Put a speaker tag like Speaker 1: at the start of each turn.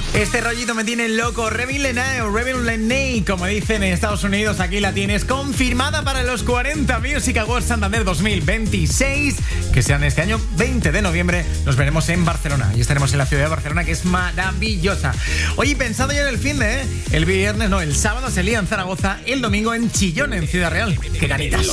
Speaker 1: Este rollito me tiene loco. Revin Lenay, como dicen en Estados Unidos, aquí la tienes confirmada para los 40 Music Awards Santander 2026, que serán este año 20 de noviembre. Nos veremos en Barcelona y estaremos en la ciudad de Barcelona, que es maravillosa. Oye, pensado ya en el fin de, el sábado se lía en Zaragoza, el domingo en Chillón, en Ciudad Real. ¡Qué ganitas!